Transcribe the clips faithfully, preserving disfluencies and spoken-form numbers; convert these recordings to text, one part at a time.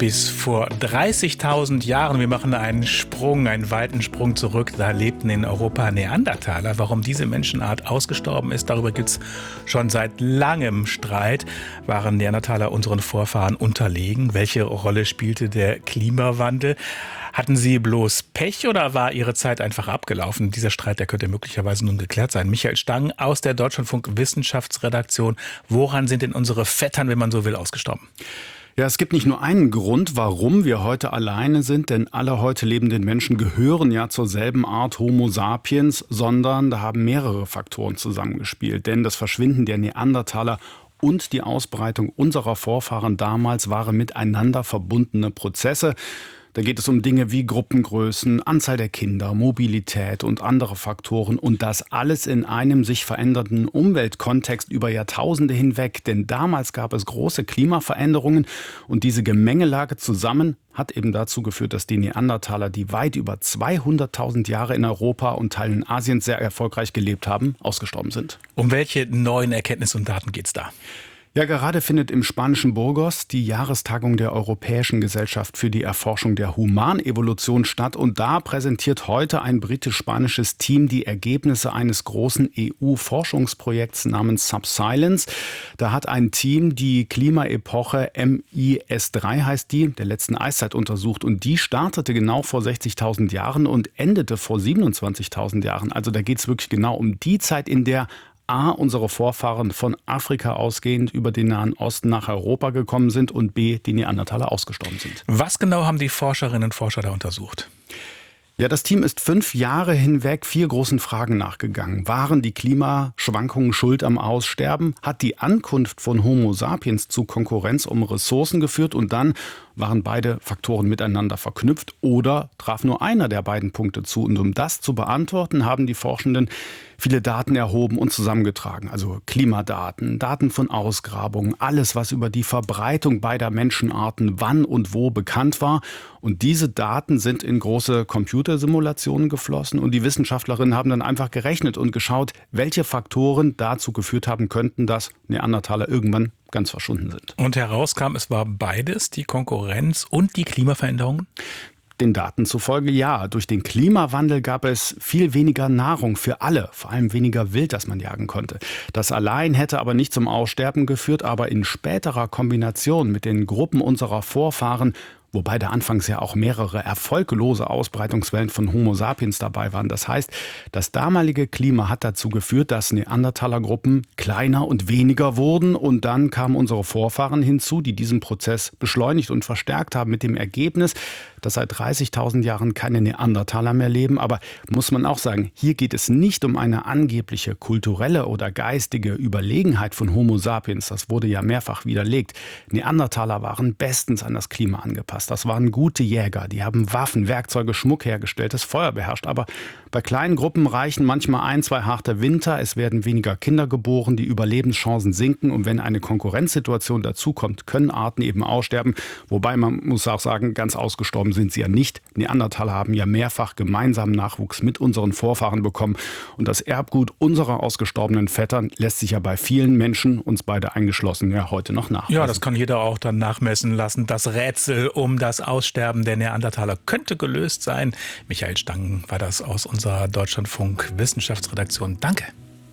bis vor dreißigtausend Jahren. Wir machen einen Sprung, einen weiten Sprung zurück. Da lebten in Europa Neandertaler. Warum diese Menschenart ausgestorben ist, darüber gibt es schon seit langem Streit. Waren Neandertaler unseren Vorfahren unterlegen? Welche Rolle spielte der Klimawandel? Hatten sie bloß Pech oder war ihre Zeit einfach abgelaufen? Dieser Streit, der könnte möglicherweise nun geklärt sein. Michael Stang aus der Deutschlandfunk Wissenschaftsredaktion. Woran sind denn unsere Vettern, wenn man so will, ausgestorben? Ja, es gibt nicht nur einen Grund, warum wir heute alleine sind, denn alle heute lebenden Menschen gehören ja zur selben Art Homo sapiens, sondern da haben mehrere Faktoren zusammengespielt. Denn das Verschwinden der Neandertaler und die Ausbreitung unserer Vorfahren damals waren miteinander verbundene Prozesse. Da geht es um Dinge wie Gruppengrößen, Anzahl der Kinder, Mobilität und andere Faktoren. Und das alles in einem sich verändernden Umweltkontext über Jahrtausende hinweg. Denn damals gab es große Klimaveränderungen und diese Gemengelage zusammen hat eben dazu geführt, dass die Neandertaler, die weit über zweihunderttausend Jahre in Europa und Teilen Asiens sehr erfolgreich gelebt haben, ausgestorben sind. Um welche neuen Erkenntnisse und Daten geht es da? Ja, gerade findet im spanischen Burgos die Jahrestagung der Europäischen Gesellschaft für die Erforschung der Humanevolution statt. Und da präsentiert heute ein britisch-spanisches Team die Ergebnisse eines großen E U-Forschungsprojekts namens Subsilence. Da hat ein Team die Klimaepoche M I S drei, heißt die, der letzten Eiszeit untersucht. Und die startete genau vor sechzigtausend Jahren und endete vor siebenundzwanzigtausend Jahren. Also da geht es wirklich genau um die Zeit, in der A, unsere Vorfahren von Afrika ausgehend über den Nahen Osten nach Europa gekommen sind und B, die Neandertaler ausgestorben sind. Was genau haben die Forscherinnen und Forscher da untersucht? Ja, das Team ist fünf Jahre hinweg vier großen Fragen nachgegangen. Waren die Klimaschwankungen schuld am Aussterben? Hat die Ankunft von Homo sapiens zu Konkurrenz um Ressourcen geführt? Und dann waren beide Faktoren miteinander verknüpft oder traf nur einer der beiden Punkte zu? Und um das zu beantworten, haben die Forschenden viele Daten erhoben und zusammengetragen. Also Klimadaten, Daten von Ausgrabungen, alles, was über die Verbreitung beider Menschenarten wann und wo bekannt war. Und diese Daten sind in große Computersimulationen geflossen. Und die Wissenschaftlerinnen haben dann einfach gerechnet und geschaut, welche Faktoren dazu geführt haben könnten, dass Neandertaler irgendwann ganz verschwunden sind. Und herauskam, es war beides, die Konkurrenz und die Klimaveränderungen? Den Daten zufolge ja. Durch den Klimawandel gab es viel weniger Nahrung für alle, vor allem weniger Wild, das man jagen konnte. Das allein hätte aber nicht zum Aussterben geführt, aber in späterer Kombination mit den Gruppen unserer Vorfahren, wobei da anfangs ja auch mehrere erfolglose Ausbreitungswellen von Homo sapiens dabei waren. Das heißt, das damalige Klima hat dazu geführt, dass Neandertalergruppen kleiner und weniger wurden. Und dann kamen unsere Vorfahren hinzu, die diesen Prozess beschleunigt und verstärkt haben, mit dem Ergebnis, dass seit dreißigtausend Jahren keine Neandertaler mehr leben. Aber muss man auch sagen, hier geht es nicht um eine angebliche kulturelle oder geistige Überlegenheit von Homo sapiens. Das wurde ja mehrfach widerlegt. Neandertaler waren bestens an das Klima angepasst. Das waren gute Jäger, die haben Waffen, Werkzeuge, Schmuck hergestellt, das Feuer beherrscht. Aber bei kleinen Gruppen reichen manchmal ein, zwei harte Winter. Es werden weniger Kinder geboren, die Überlebenschancen sinken. Und wenn eine Konkurrenzsituation dazukommt, können Arten eben aussterben. Wobei man muss auch sagen, ganz ausgestorben sind sie ja nicht. Neandertaler haben ja mehrfach gemeinsamen Nachwuchs mit unseren Vorfahren bekommen. Und das Erbgut unserer ausgestorbenen Vettern lässt sich ja bei vielen Menschen, uns beide eingeschlossen, ja heute noch nachweisen. Ja, das kann jeder auch dann nachmessen lassen. Das Rätsel um das Aussterben der Neandertaler könnte gelöst sein. Michael Stang war das aus unserer Deutschlandfunk Wissenschaftsredaktion. Danke.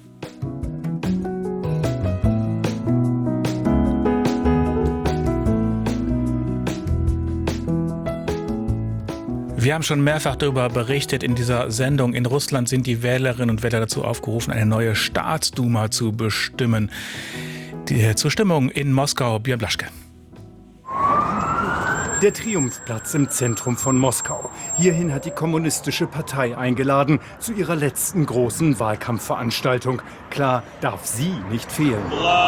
Wir haben schon mehrfach darüber berichtet in dieser Sendung. In Russland sind die Wählerinnen und Wähler dazu aufgerufen, eine neue Staatsduma zu bestimmen. Die zur Stimmung in Moskau, Björn Blaschke. Der Triumphplatz im Zentrum von Moskau. Hierhin hat die Kommunistische Partei eingeladen zu ihrer letzten großen Wahlkampfveranstaltung. Klar, darf sie nicht fehlen.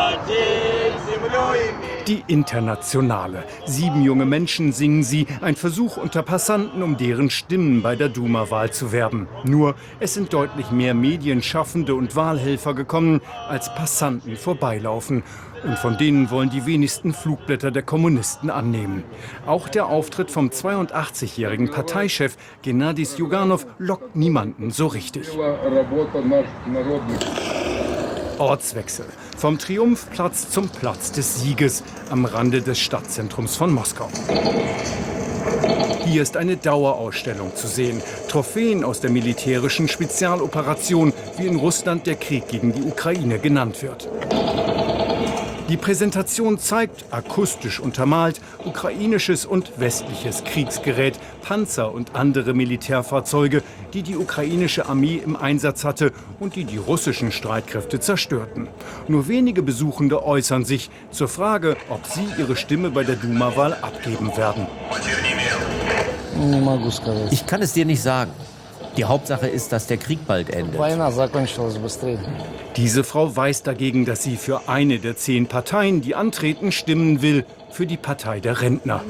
Die Internationale. Sieben junge Menschen singen sie, ein Versuch unter Passanten, um deren Stimmen bei der Duma-Wahl zu werben. Nur, es sind deutlich mehr Medienschaffende und Wahlhelfer gekommen, als Passanten vorbeilaufen. Und von denen wollen die wenigsten Flugblätter der Kommunisten annehmen. Auch der Auftritt vom zweiundachtzigjährigen Parteichef Gennady Sjuganov lockt niemanden so richtig. Ortswechsel. Vom Triumphplatz zum Platz des Sieges am Rande des Stadtzentrums von Moskau. Hier ist eine Dauerausstellung zu sehen. Trophäen aus der militärischen Spezialoperation, wie in Russland der Krieg gegen die Ukraine genannt wird. Die Präsentation zeigt, akustisch untermalt, ukrainisches und westliches Kriegsgerät, Panzer und andere Militärfahrzeuge, die die ukrainische Armee im Einsatz hatte und die die russischen Streitkräfte zerstörten. Nur wenige Besuchende äußern sich zur Frage, ob sie ihre Stimme bei der Duma-Wahl abgeben werden. Ich kann es dir nicht sagen. Die Hauptsache ist, dass der Krieg bald endet. Diese Frau weiß dagegen, dass sie für eine der zehn Parteien, die antreten, stimmen will, für die Partei der Rentner.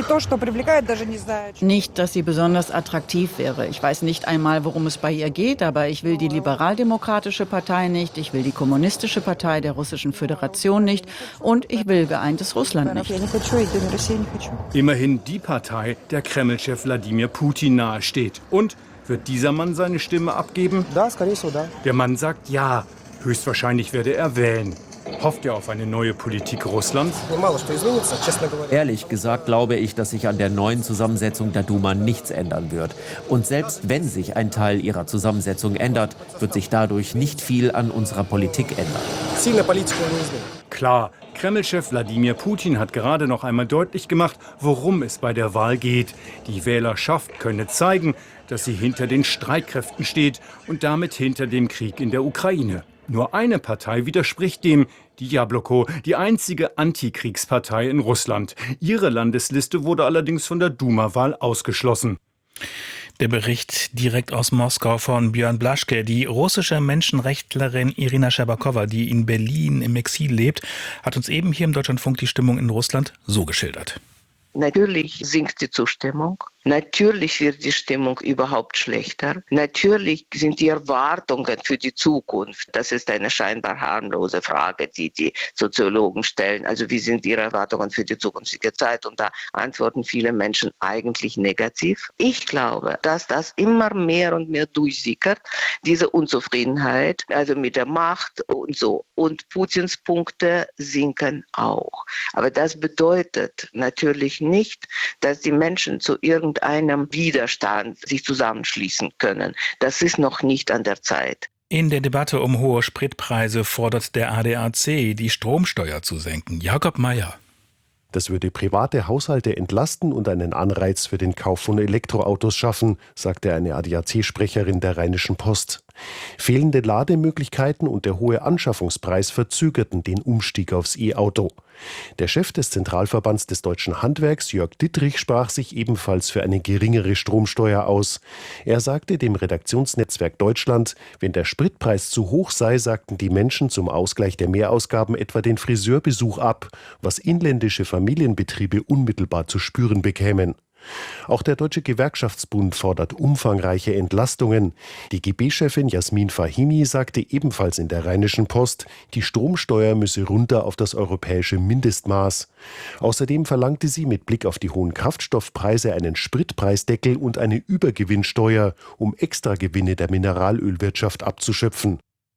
Nicht, dass sie besonders attraktiv wäre. Ich weiß nicht einmal, worum es bei ihr geht, aber ich will die liberaldemokratische Partei nicht, ich will die kommunistische Partei der Russischen Föderation nicht und ich will geeintes Russland nicht. Immerhin die Partei, der Kreml-Chef Wladimir Putin nahesteht. Und wird dieser Mann seine Stimme abgeben? Der Mann sagt ja. Höchstwahrscheinlich werde er wählen. Hofft er auf eine neue Politik Russlands? Ehrlich gesagt glaube ich, dass sich an der neuen Zusammensetzung der Duma nichts ändern wird. Und selbst wenn sich ein Teil ihrer Zusammensetzung ändert, wird sich dadurch nicht viel an unserer Politik ändern. Klar, Kreml-Chef Wladimir Putin hat gerade noch einmal deutlich gemacht, worum es bei der Wahl geht. Die Wählerschaft könne zeigen, dass sie hinter den Streitkräften steht und damit hinter dem Krieg in der Ukraine. Nur eine Partei widerspricht dem, die Jabloko, die einzige Antikriegspartei in Russland. Ihre Landesliste wurde allerdings von der Duma-Wahl ausgeschlossen. Der Bericht direkt aus Moskau von Björn Blaschke. Die russische Menschenrechtlerin Irina Scherbakowa, die in Berlin im Exil lebt, hat uns eben hier im Deutschlandfunk die Stimmung in Russland so geschildert. Natürlich sinkt die Zustimmung. Natürlich wird die Stimmung überhaupt schlechter. Natürlich sind die Erwartungen für die Zukunft, das ist eine scheinbar harmlose Frage, die die Soziologen stellen. Also wie sind ihre Erwartungen für die zukünftige Zeit? Und da antworten viele Menschen eigentlich negativ. Ich glaube, dass das immer mehr und mehr durchsickert, diese Unzufriedenheit, also mit der Macht und so. Und Putins Punkte sinken auch. Aber das bedeutet natürlich nicht, dass die Menschen zu irgendeinem einem Widerstand sich zusammenschließen können. Das ist noch nicht an der Zeit. In der Debatte um hohe Spritpreise fordert der A D A C, die Stromsteuer zu senken. Jakob Mayer. Das würde private Haushalte entlasten und einen Anreiz für den Kauf von Elektroautos schaffen, sagte eine A D A C-Sprecherin der Rheinischen Post. Fehlende Lademöglichkeiten und der hohe Anschaffungspreis verzögerten den Umstieg aufs E-Auto. Der Chef des Zentralverbands des deutschen Handwerks, Jörg Dittrich, sprach sich ebenfalls für eine geringere Stromsteuer aus. Er sagte dem Redaktionsnetzwerk Deutschland, wenn der Spritpreis zu hoch sei, sagten die Menschen zum Ausgleich der Mehrausgaben etwa den Friseurbesuch ab, was inländische Familienbetriebe unmittelbar zu spüren bekämen. Auch der Deutsche Gewerkschaftsbund fordert umfangreiche Entlastungen. Die G B-Chefin Jasmin Fahimi sagte ebenfalls in der Rheinischen Post, die Stromsteuer müsse runter auf das europäische Mindestmaß. Außerdem verlangte sie mit Blick auf die hohen Kraftstoffpreise einen Spritpreisdeckel und eine Übergewinnsteuer, um Extragewinne der Mineralölwirtschaft abzuschöpfen.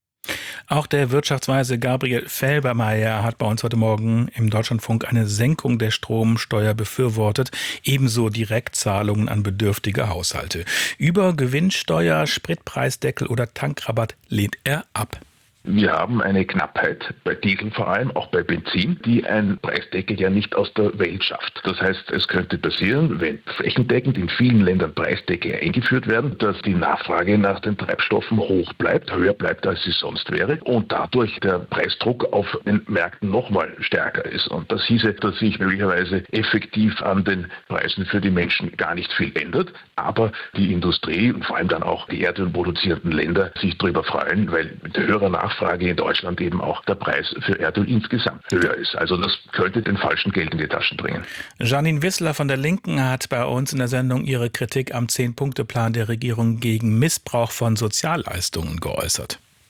Auch der Wirtschaftsweise Gabriel Felbermayr hat bei uns heute Morgen im Deutschlandfunk eine Senkung der Stromsteuer befürwortet, ebenso Direktzahlungen an bedürftige Haushalte. Übergewinnsteuer, Spritpreisdeckel oder Tankrabatt lehnt er ab. Wir haben eine Knappheit bei Diesel, vor allem auch bei Benzin, die ein Preisdeckel ja nicht aus der Welt schafft. Das heißt, es könnte passieren, wenn flächendeckend in vielen Ländern Preisdeckel eingeführt werden, dass die Nachfrage nach den Treibstoffen hoch bleibt, höher bleibt, als sie sonst wäre und dadurch der Preisdruck auf den Märkten nochmal stärker ist. Und das hieße, dass sich möglicherweise effektiv an den Preisen für die Menschen gar nicht viel ändert, aber die Industrie und vor allem dann auch die erdölproduzierenden Länder sich darüber freuen, weil mit höherer Nachfrage Frage in Deutschland eben auch der Preis für Erdöl insgesamt höher ist. Also das könnte den falschen Geld in die Taschen bringen. Janine Wissler von der Linken hat bei uns in der Sendung ihre Kritik am Zehn-Punkte-Plan der Regierung gegen Missbrauch von Sozialleistungen geäußert.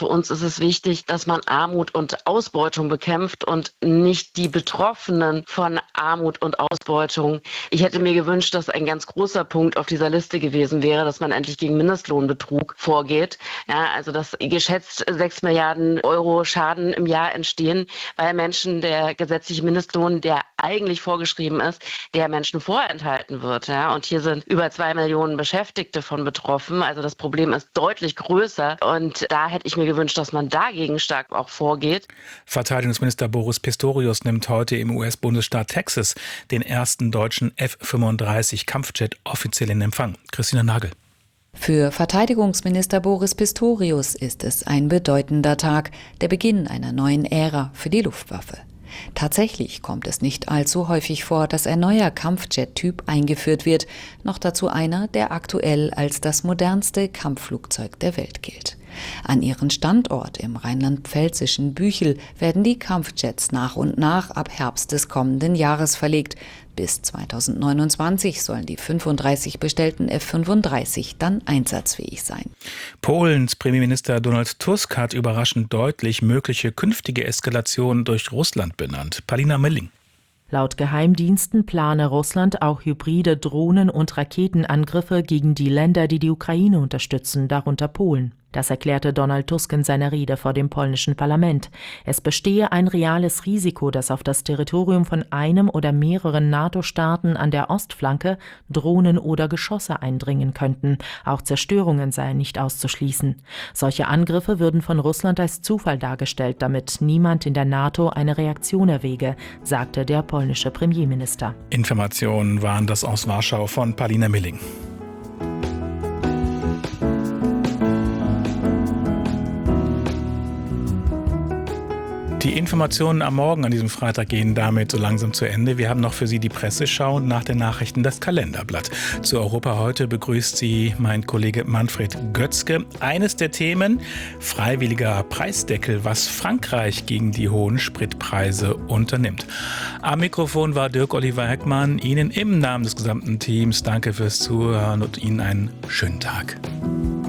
Für uns ist es wichtig, dass man Armut und Ausbeutung bekämpft und nicht die Betroffenen von Armut und Ausbeutung. Ich hätte mir gewünscht, dass ein ganz großer Punkt auf dieser Liste gewesen wäre, dass man endlich gegen Mindestlohnbetrug vorgeht. Ja, also dass geschätzt sechs Milliarden Euro Schaden im Jahr entstehen, weil Menschen der gesetzliche Mindestlohn, der eigentlich vorgeschrieben ist, der Menschen vorenthalten wird. Ja, und hier sind über zwei Millionen Beschäftigte von betroffen. Also das Problem ist deutlich größer. Und da hätte ich mir gewünscht, dass man dagegen stark auch vorgeht. Verteidigungsminister Boris Pistorius nimmt heute im U S-Bundesstaat Texas den ersten deutschen F fünfunddreißig Kampfjet offiziell in Empfang. Christina Nagel. Für Verteidigungsminister Boris Pistorius ist es ein bedeutender Tag, der Beginn einer neuen Ära für die Luftwaffe. Tatsächlich kommt es nicht allzu häufig vor, dass ein neuer Kampfjet-Typ eingeführt wird, noch dazu einer, der aktuell als das modernste Kampfflugzeug der Welt gilt. An ihren Standort im rheinland-pfälzischen Büchel werden die Kampfjets nach und nach ab Herbst des kommenden Jahres verlegt. Bis zweitausendneunundzwanzig sollen die fünfunddreißig bestellten F fünfunddreißig dann einsatzfähig sein. Polens Premierminister Donald Tusk hat überraschend deutlich mögliche künftige Eskalationen durch Russland benannt. Palina Milling. Laut Geheimdiensten plane Russland auch hybride Drohnen- und Raketenangriffe gegen die Länder, die die Ukraine unterstützen, darunter Polen. Das erklärte Donald Tusk in seiner Rede vor dem polnischen Parlament. Es bestehe ein reales Risiko, dass auf das Territorium von einem oder mehreren NATO-Staaten an der Ostflanke Drohnen oder Geschosse eindringen könnten. Auch Zerstörungen seien nicht auszuschließen. Solche Angriffe würden von Russland als Zufall dargestellt, damit niemand in der NATO eine Reaktion erwäge, sagte der polnische Premierminister. Informationen waren das aus Warschau von Palina Milling. Die Informationen am Morgen an diesem Freitag gehen damit so langsam zu Ende. Wir haben noch für Sie die Presseschau und nach den Nachrichten das Kalenderblatt. Zu Europa heute begrüßt Sie mein Kollege Manfred Götzke. Eines der Themen, freiwilliger Preisdeckel, was Frankreich gegen die hohen Spritpreise unternimmt. Am Mikrofon war Dirk-Oliver Heckmann. Ihnen im Namen des gesamten Teams danke fürs Zuhören und Ihnen einen schönen Tag.